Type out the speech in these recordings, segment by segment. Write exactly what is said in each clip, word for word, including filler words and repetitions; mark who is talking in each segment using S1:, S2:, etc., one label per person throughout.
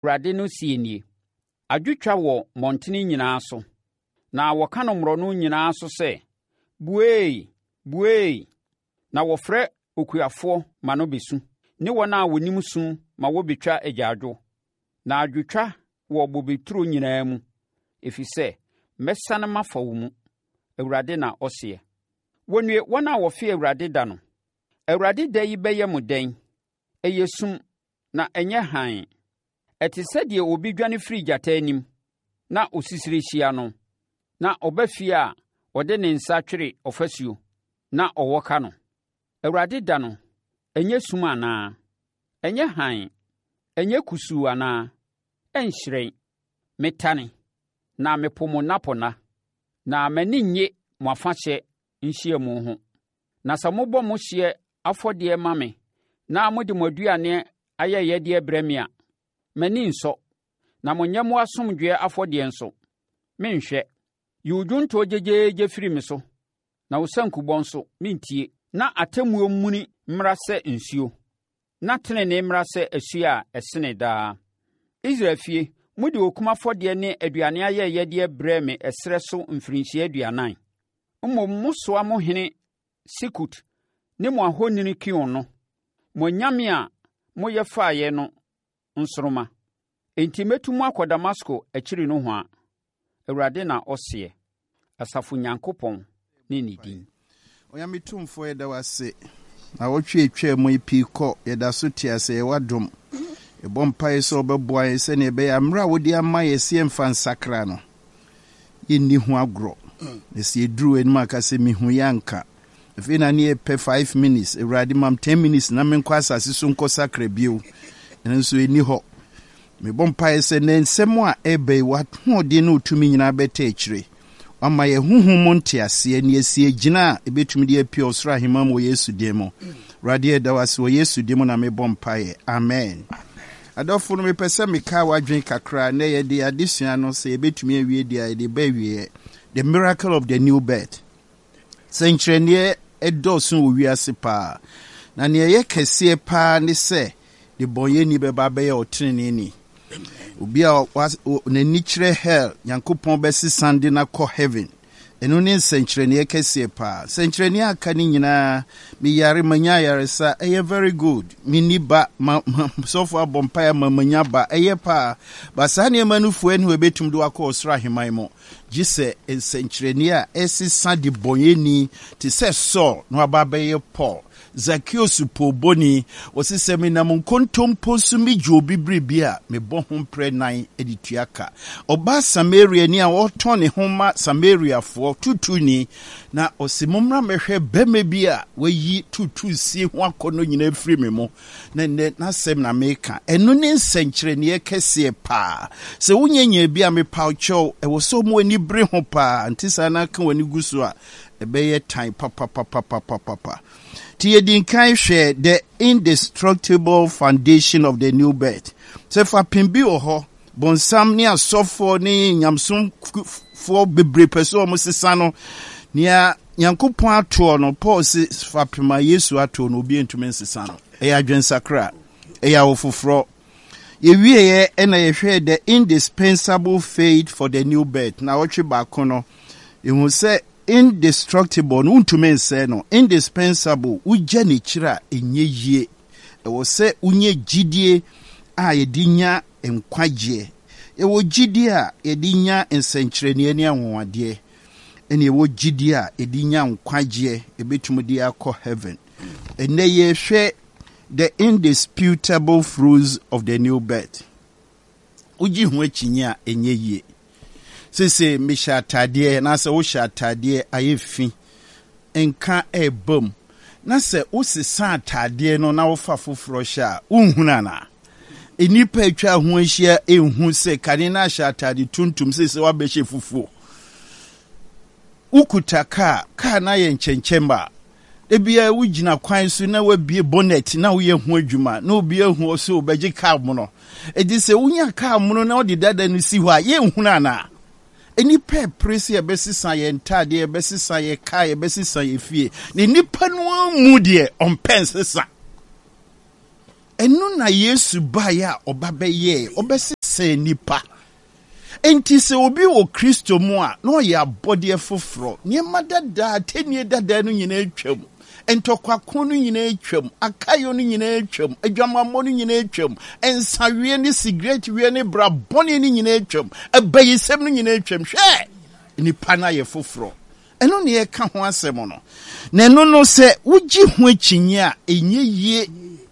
S1: Awurade no sie nie. Adwotwa wɔ mmɔntene nyinaa so, na wɔka no mmorɔno nyinaa so sɛ, buei, buei, na wɔfrɛ okuafoɔ ma no bɛsu, ne wɔn a wɔnim sum ma wɔbɛtwa agyaadwo. Na adwotwa wɔ bobeturo nyinaa mu, ɛfiri sɛ, mɛsane mafa wo mu, Awurade na ɔseɛ. Wɔnnue wɔn a wɔfe Awurade da no. Awurade da yi bɛyɛ mo dɛn, ɛyɛ sum na ɛnyɛ hann. Ɛte sɛ deɛ obi dwane firi gyata anim, na osisire hyia no, na ɔba fie a ɔde ne nsa twere ɔfasuo, na ɔwɔ ka no. Awurade da no, ɛnyɛ sum anaa, ɛnyɛ hann, ɛnyɛ kusuu anaa, ɛnhyerɛn. Metane, na mepo mo nnapɔnna, na m'ani nnye mo afahyɛ nhyiamu ho. Na sɛ mobɔ mo hyeɛ afɔdeɛ ma me, na mode mo aduane ayɛyɛdeɛ brɛ me a, m'ani nsɔ. Na mo nyɛmmoa asomdwoeɛ afɔdeɛ nso, menhwɛ. Yi wo dwontoɔ gyegyeegye firi me so, na wo sankubɔ nso, mentie. Na atemmuo mmuni mmra sɛ nsuo, na tenenee mmra sɛ asuo a ɛsene daa. Israel fie, mode okum afɔdeɛ ne aduane ayɛyɛdeɛ brɛ me ɛserɛ so mfirinhyia aduanan. Mmom mosoa mo hene Sikut ne mo ahoni Kion no, mo nyame a moyɛ faeɛ no nsoroma. Enti mɛtu mo akɔ Damasko akyiri no ho a, Awurade na ɔseɛ, Asafo Nyankopɔn ne ne din.
S2: Oyame tumfo yɛda wase, na wɔtwe etwa mu ipi kɔ yɛda so te ase yɛwadom. Ɛbɔ mpae sɛ ɔbɛboa yɛ sɛ ne ɛbɛyɛ mmara a wode ama yɛ sie mfa nsakra no. Yɛnni ho agorɔ. Na sɛ yɛduru anim aka sɛ mehu yɛ anka. Afei na ne yɛpɛ five minutes, Awurade mam ten minutes na menkɔ asase so nkɔ sakra bio. Ɛno nso ɛni hɔ. Mebɔ mpae sɛ ne nsɛm a ɛbɛyi w'ahoɔden ne wotumi nyinaa bɛtɛ akyire. Wama yɛ honhom mo nte aseɛ ne asie gyina a ɛbɛtumi de apia ɔsoro ahema mu wɔ Yesu din mu. Awurade ɛda wase wɔ Yesu din mu na mebɔ mpae. Amen. Adɔfo no mepɛ sɛ meka wadwen kakra na yɛde adesua no sɛ yɛbɛtumi awie deɛ a yɛde ba awie. The miracle of the new birth. Sɛnkyerɛnneɛ ɛdɔɔso wɔ wiase paa. Na nea ɛyɛ kɛseɛ paa ne sɛ de bɔnyɛni bɛba bɛyɛ ɔtreneeni. Obi a n'ani kyerɛ hell, Nyankopɔn bɛsesa de na kɔ heaven. Ɛno ne nsɛnkyerɛnneɛ kɛseɛ paa. Sɛnkyerɛnneɛ aka ne nyinaa, meyare manya yaresa, ɛyɛ very good. Mini ba, sɔfo abɔ mpaeɛ ma manya ba, ɛyɛ paa. Ba saa nneɛma no fo ɛne wɔbɛtum de wakɔ ɔsoro ahemman mu. Gye sɛ nsɛnkyerɛnneɛ a ɛsesa de bɔnyɛni te sɛ Saul na waba bɛyɛ Paul. Zacchaeus poboni wɔsi sɛ menam nkontompo so megye obi biribi a mebɔ ho mprɛ nan de tuaka. Ɔba Samaria ni a wɔtɔn ne ho ma Samariafoɔ tutuni na ɔsi mommra mɛhwɛ bɛma bi a wayi tutu sie ho akɔnɔ nyina firi me mu. Na nnɛ n'asɛm na meka. Ɛno ne nsɛnkyerɛnneɛ kɛseɛ paa. Sɛ wonyanya bi a mepawkyɛw ɛwɔ sɛ ɔmo ani bere ho paa nti saa na ka w'ani gu so a ɛbɛyɛ tan papapapapapapa. Tiyedinkai hwɛ the indestructible foundation of the new birth. Sɛ fa pimbi wɔ hɔ, bonsam ne asɔfoɔ ne nyamsomfoɔ bebree pɛ sɛ ɔmo sesa no, nea Nyankopɔn atoɔ no, Paul sɛ fa pima Yesu atoɔ no, obi ntumi nsesa no. Ɛyɛ adwensakra, ɛyɛ awofoforɔ. Yɛwieɛ ɛna yɛhwɛ the indispensable faith for the new birth. Na wɔtwe baako no, ɛhu sɛ indestructible no untume nsɛ no, indispensable ugya ne kyira enye yie. Ɛwɔ sɛ unye gyidie a yɛde nya nkwagye. Ɛwɔ gyidie a yɛde nya nsɛnkyerɛnneɛ ne anwowadeɛ. Ɛne ɛwɔ gyidie a yɛde nya nkwagye ɛbɛtumi de akɔ heaven. Ɛnɛ yɛhwɛ the indisputable fruits of the new birth. Uji ho akyinya enye yie. Sese mehyɛ atadeɛ na sɛ wohyɛ atadeɛ ayɛ fi nka ɛbom na sɛ wosesa atadeɛ no na wofa foforɔ hyɛ a unhunu ana enipa atwa ho ahyia enhu sɛ kane na hyɛ atade tuntum sese wabɛhyɛ fufuo ukuta ka ka na yɛ nkyɛnkyɛmba ebia wugina kwan so na wabie bonnet na woyɛ ho adwuma na obi ahu so obɛgye car mu no edi sɛ wonya car mu no na ɔde dada no si hɔ a yɛ nhunu ana enipa presi ebesisa ye ntade ebesisa ye kai ebesisa ye fie ne nipa no mu de ompensesa enu na Yesu ba ya oba beye obesi se nipa. Enti se obi wo Kristo mu a no ye abode foforo. Niema dada tenie dada no nyina atwam. Entokwa no nyina atwam, akayo no nyina atwam, adwamammo no nyina atwam, ensawie ne cigarette wie ne brabone no nyina atwam, abayisem no nyina atwam. Hwe nipa na ye foforo. Eno ne ye ka ho asem no. Na eno no se wugi ho akinye a enye yie.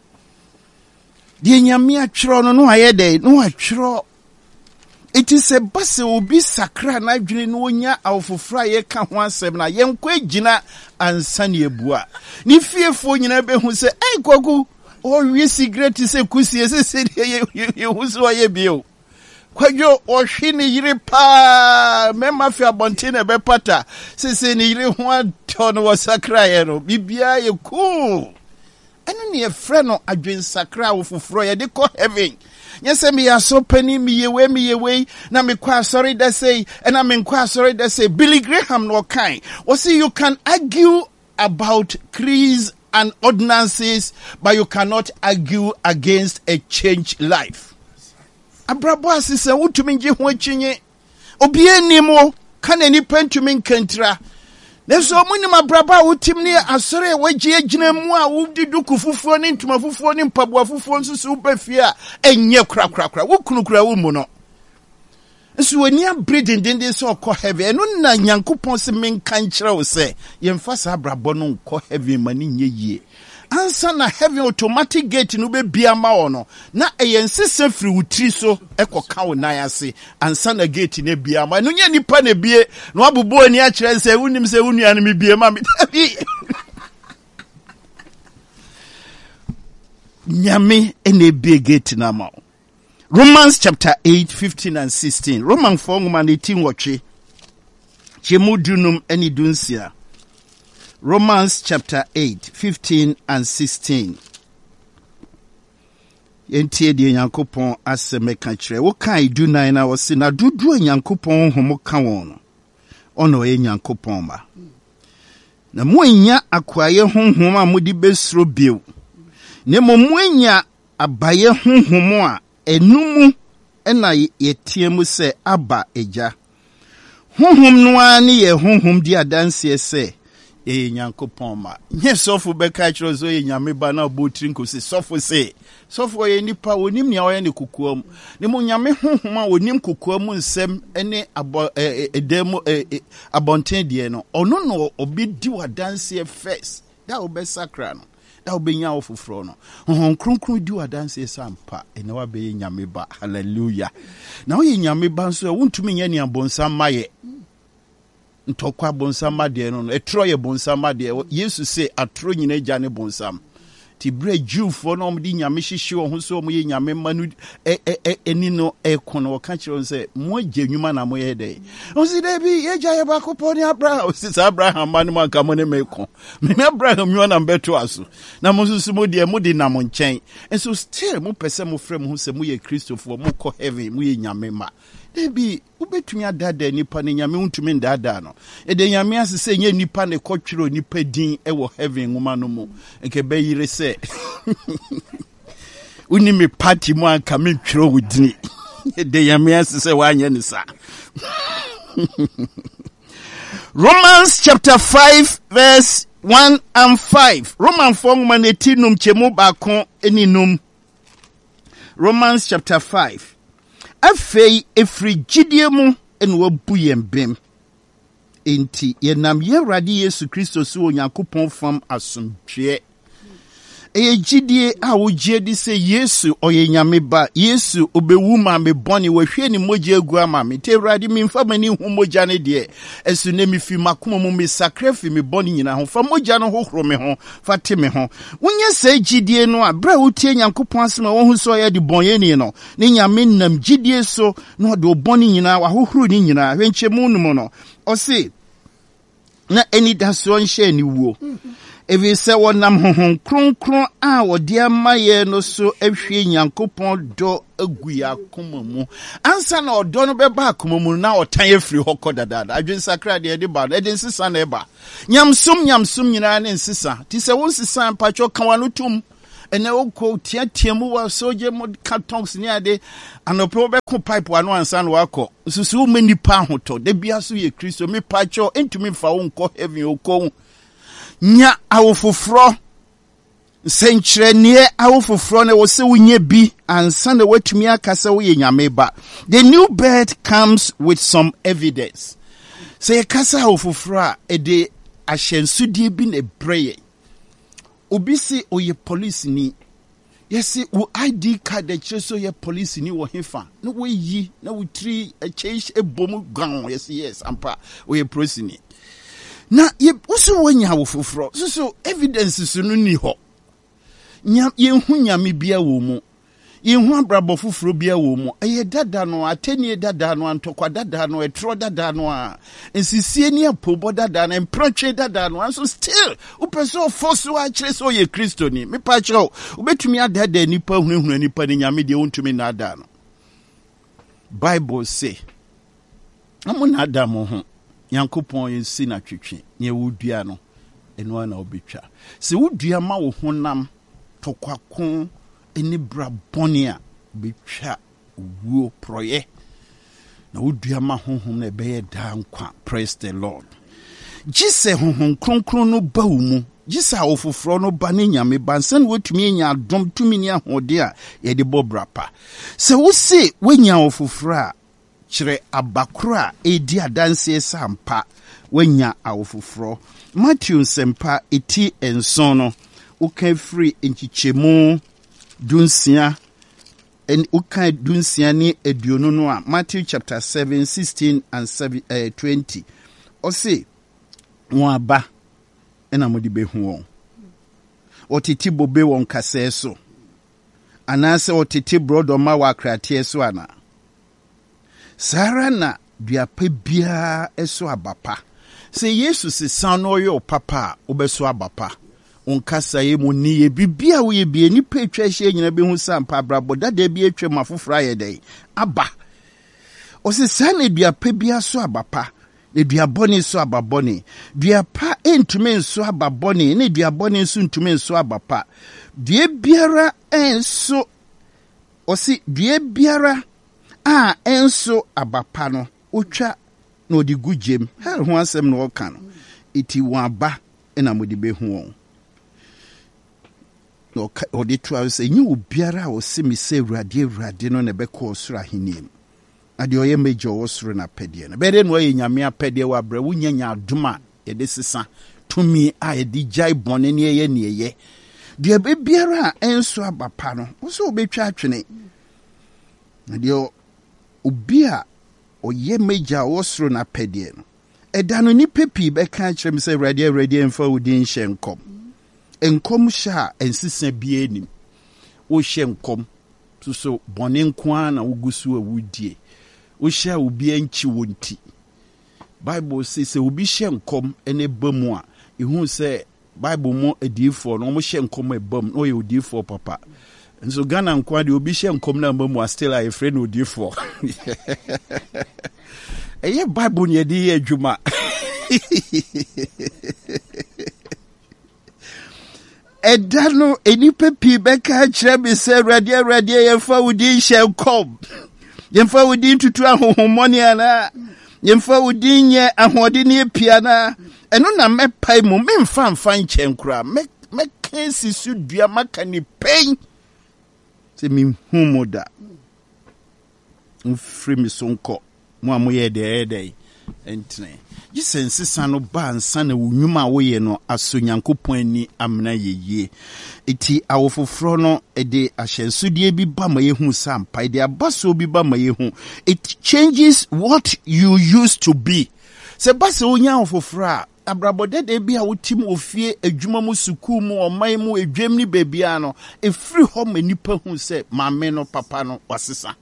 S2: Die nyame atwero no no aye dey, no atwero. It is a base obi sakra na dwene no onya awfofra ye ka ho asem na ye nkwa agina ansane ebua. Ni fiefo nyina be hu se ai kwagu o wi cigarette se kusie se se ye ye hu so ye bio. Kwajo o hwe ne yire pa me mafia abonte na be pata se se ne yire ho ato no sakra ye no bibia ye cool. Eno ne ye frɛ no adwen sakra awfofro ye de kɔ heaven. Yes, me are so penny me away me away. Na me kwa sorry that say, and I mean kwa sorry that say Billy Graham no kind. Well, see, you can argue about creeds and ordinances, but you cannot argue against a changed life. Abrabo sister, what to mean you watching it? Obie nimo can any pen to mean kentra. There's so many my braba who timney asore waji agina mu a wo di duku fufuo ne ntuma fufuo ne mpaboa fufuo nso so bafia enye kra kra kra wo kunu kra wo mu no nso ani abredin den den so ko heaven eno na Nyankopon se men kan kire wo se ye mfa sa brabo no ko heaven mani nye yie ansa na heaven automatic gate no be bia ma wo no na eyensese firi wutri so ekoka wo nan ase ansa na gate ne bia ma no nya nipa na bie no abubo ani a kire se wunim se wunua no me bie ma me nyame ene bie gate na ma. Romans chapter eight fifteen and sixteen. Roman four ngoma eighteen watche chemu dunum eni dunsia. Romans chapter eight, fifteen and sixteen. Yentie die Nyankopon aseme ka kire. Wo kan du nine na wo se na dudu Nyankopon homo ka won. Ono ye Nyankopon ma. Na mo anya akwaye honhom a modi besro bio. Ne mo mo anya abaye honhom a enumu ena yetiemu se aba eja. Honhom no ani ye honhom di adanse se e Nyankopon ma. Nye sofo beka kiro zo ye nyame ba na obotri nkosi sofo se sofo ye nipa wonim nia oye ne kukuam ne mo nyame honhom a wonim kukuam nsem ene abo edemo abonten de no ono no obedi wadanse first da obesakra no da obenya ofofro no honhom kronkron di wadanse sampa ene wa be nyame ba. Hallelujah. Na oye nyame ba nso wontumi nya ni abonsam maye ntokwa bonsam de no etro ye bonsam de Yesu se atro nyina gya ne bonsam ti bre Jewfo no omdi nyame hyehye wo ho so omo ye nyame manu e e eni no e kono ka kire se mo agya nwuma na mo ye de o si de bi ye gya ye ba ko poni Abraham o si Abraham man mo aka mo ne meko me Abraham nwa na beto aso na mo susu mo de mo de na mo nchen enso still mo pese mo frem ho se mo ye Christopher mo ko heaven mo ye nyame ma debi ubetumi adada nipa ne nyame untumi ndada no e de nyame asese nye nipa ne kotwiro nipa din e wo heaven nguma no mu nke be yire se uni me party mu anka me twiro wudini e de nyame asese wanye ne sa. Romans chapter five verse one and five. Roman four nguma ne tinum chemu ba kon eninum. Romans chapter five. Afei efri gidie mu en wabu yembem enti yenam Yewrade Yesu Kristo so Onyankopon fam asomdwe e gidie a wogye di se Yesu oye nyame ba Yesu obewu ma me boni wahwe ni moja agu ama me te Awurade mi mfa mani hu moja ne de esu ne mi fi makoma mu me sacrifice me boni nyina ho fa moja no hohoro me ho fa te me ho wonye se gidie no a bra wotie Nyankopon asema wo hu so ye de bonye ni no ne nyame nam gidie so no de boni nyina wa hohoro ni nyina hwenche mu no no o se na eni da so nhye ni wuo evi se wonam honhom kronkron a wode amaye no so ahwie Nyankopon do aguya akoma mu ansa na odo no beba akoma mu na otan afiri hokɔ dadada adwen sakra de de ba de nsisa na eba nyamsum nyamsum nyina ne nsisa ti se won sisa mpacho kan wano tum and I will call Tiamu or soldier mod cartons near the and a probable pipe one one son wako. So many pound to the Biasu ye Christo me pacho into me for unco heavy o co. Nya our fro. Century near our front was so we be and send away to me a castle in Yameba. The new bird comes with some evidence. Say a casa of fra a day a shen sudi bin a braye. Obisi or ye police ni. Yes, see, wo I D card the cheso ye police ni wo hefa. No way ye, no we tree a change a bomb gun. Yes, yes, ampa or ye prosini. Na ye also when you have fro. So so evidence is no ni ho. Nya yenhu nyame bia wo mu yenhu abrabo foforo bia wo mu eye dada no atenie dada no antokwa dada no etro dada no a ensisie ni apobo dada no emprotwe dada no and so still upeso fosu a kire so ye Kristo ni me pa kire ubetumi adada nipa hunhunu nipa ni nyame de wontumi na ada no Bible say amuna adam ho Yankopon yensi na twetwe ne wudua no eno na obetwa se wudua ma wo honam tokwakon eni bra bonia betwa wuo proye na wodua ma honhom na beye da nkwa. Praise the Lord. Jise honhom kronkron no ba mu jisa ofofro no ba ne nyame bansan wotumi nya adom tumi ni ahode a ye de bobrapa se wo se wenya ofofro a kire abakura edi adanse sampa wenya ofofro. Matthew sempa eti enson no ukai free inchichemu dunsia and ukai dunsia ni eduonu no a Matthew chapter seven sixteen and seven, uh, twenty ose won aba ena modi behu won otiti bobe won kase so anase otiti brodo ma wa krate so ana sara na duapa bia eso abapa se Yesu se san no yo papa obeso abapa onkasa ye mu ni ye bibia wo ye bie ni petwa hye nyina be hu sampa brabo dada bi etwa mafofra ye dai aba o se san edua pa bia so abapa ne dua boni so ababoni dua pa entume so ababoni ne dua boni so entume so abapa dua biara enso o se dua biara a enso abapa no otwa na odi gujem ha ho asem no ka no iti wan aba na modi be hu won no odi twa se nyi obiara o se mi se urade urade no na be ko osoro ahenim ade oye mejo osoro na pede na be de no ye nyame apede wa bra wunya nya adoma ye de sesa tumi a ye di jai bone ne ye ne ye de be biara enso abapa no wo se obetwa atwene ade obi a oye meja osoro na pede no eda no ni pepi be kan kyerem se urade urade emfa wudin hyenkom enkom sha ensisa bie nim wo hye nkom so so bone nko na wogusu awudie wo hye obi anchi wonti Bible says obi hye nkom ene bamu a ehun se Bible mo adifo no mo hye nkom ebam no ye odifo papa nso Ghana nko de obi hye nkom na bamu a still a friend odifo eye Bible ne de ye adwuma edano enipa pi beka kire bi se radio radio yemfa wudi hyenkom yemfa wudi tutu ahohomoni ana yemfa wudi nye ahode ne pia na eno na mepai mu memfa mfa nchenkura me me kansi su dua maka ni pen se mi humoda mfri mi sonko mu amoye de de entne jisense sano ba ansa na wunwuma wo ye no aso Nyankopon ani amna yeye eti awofofro no ede ahyensodie bi ba ma yehu sampa ede abaso bi ba ma yehu it changes what you used to be se base onya awofofro a abrabode de bi a wotim ofie adwuma mu suku mu oman mu edwam ni bebia no efri ho manipa hu se maame no papa no wasesa.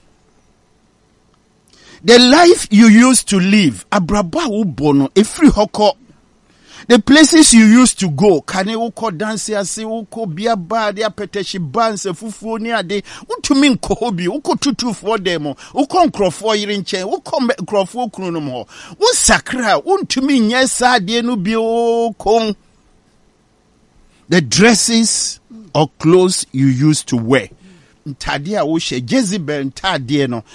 S2: The life you used to live, abraba ubono, every hoko. The places you used to go, kane uko dance ase uko bia ba dia peteshi banse fufu ni ade, utumi nkohobi, uko tutu for demo, uko nkrofo yirinche, uko nkrofo kununum ho. Unsakra, untumi nyesa ade no bi uko. the dresses or clothes you used to wear. Ntade a wo hye Jezebel ntade no